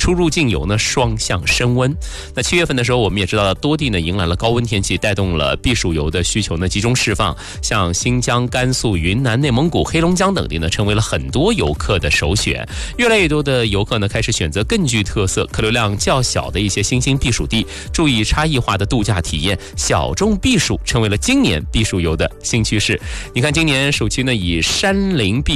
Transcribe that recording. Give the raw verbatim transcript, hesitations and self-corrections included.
出入境游呢双向升温。那七月份的时候，我们也知道多地呢迎来了高温天气，带动了避暑游的需求呢集中释放，像新疆、甘肃、云南、内蒙古、黑龙江等地呢成为了很多游客的首选。越来越多的游客呢开始选择更具特色、客流量较小的一些新兴避暑地，注意差异化的度假体验，小众避暑成为了今年避暑游的新趋势。你看，今年暑期呢以山林避